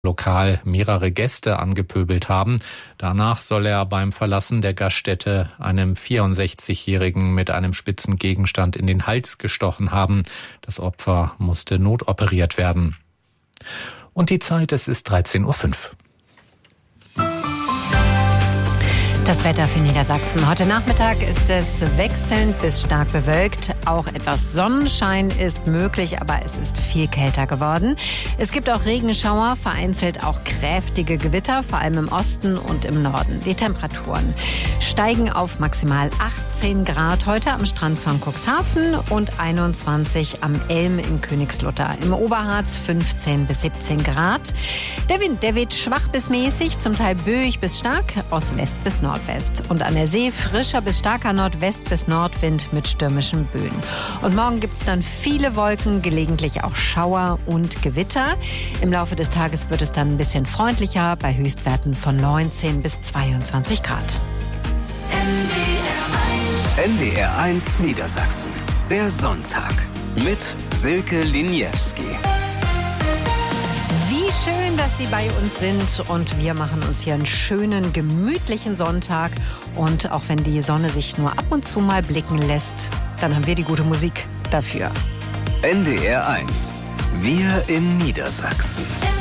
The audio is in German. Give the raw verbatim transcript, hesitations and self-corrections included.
lokal mehrere Gäste angepöbelt haben. Danach soll er beim Verlassen der Gaststätte einem vierundsechzigjährigen mit einem spitzen Gegenstand in den Hals gestochen haben. Das Opfer musste notoperiert werden. Und die Zeit, es ist dreizehn Uhr fünf. Das Wetter für Niedersachsen. Heute Nachmittag ist es wechselnd bis stark bewölkt. Auch etwas Sonnenschein ist möglich, aber es ist viel kälter geworden. Es gibt auch Regenschauer, vereinzelt auch kräftige Gewitter, vor allem im Osten und im Norden. Die Temperaturen steigen auf maximal achtzehn Grad heute am Strand von Cuxhaven und einundzwanzig am Elm in Königslutter. Im Oberharz fünfzehn bis siebzehn Grad. Der Wind, der weht schwach bis mäßig, zum Teil böig bis stark, Ost-West bis Nordwest. Und an der See frischer bis starker Nordwest- bis Nordwind mit stürmischen Böen. Und morgen gibt es dann viele Wolken, gelegentlich auch Schauer und Gewitter. Im Laufe des Tages wird es dann ein bisschen freundlicher bei Höchstwerten von neunzehn bis zweiundzwanzig Grad. N D R eins Niedersachsen. Der Sonntag mit Silke Liniewski. Wie schön, dass Sie bei uns sind und wir machen uns hier einen schönen, gemütlichen Sonntag. Und auch wenn die Sonne sich nur ab und zu mal blicken lässt, dann haben wir die gute Musik dafür. N D R eins. Wir in Niedersachsen.